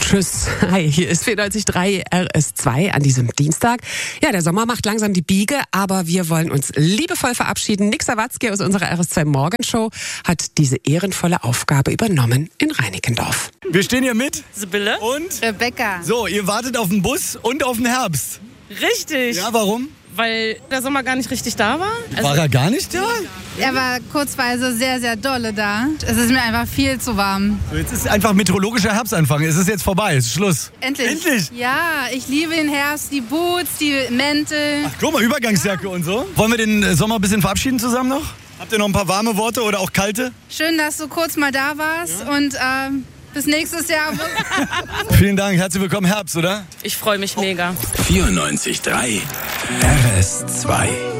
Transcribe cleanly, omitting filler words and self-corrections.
Tschüss. Hi, hier ist 94.3 RS2 an diesem Dienstag. Ja, der Sommer macht langsam die Biege, aber wir wollen uns liebevoll verabschieden. Nick Sawatzki aus unserer RS2 Morgenshow hat diese ehrenvolle Aufgabe übernommen in Reinickendorf. Wir stehen hier mit Sibylle und Rebecca. So, ihr wartet auf den Bus und auf den Herbst. Richtig, Ja, warum? weil der Sommer gar nicht richtig da war. War er gar nicht da? Er war kurzweise sehr, sehr dolle da. Es ist mir einfach viel zu warm. So, jetzt ist einfach meteorologischer Herbstanfang. Es ist jetzt vorbei, es ist Schluss. Endlich. Endlich? Ja, ich liebe den Herbst, die Boots, die Mäntel. Ach, guck mal, Übergangsjacke und so. Wollen wir den Sommer ein bisschen verabschieden zusammen noch? Habt ihr noch ein paar warme Worte oder auch kalte? Schön, dass du kurz mal da warst und bis nächstes Jahr. Vielen Dank, herzlich willkommen Herbst, oder? Ich freue mich mega. 94.3 RS2